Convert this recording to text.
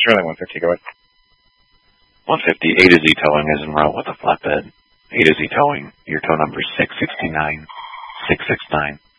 Sterling 150, go ahead. 150, A to Z Towing is en route with a flatbed. A to Z Towing, your tow number is 669-669.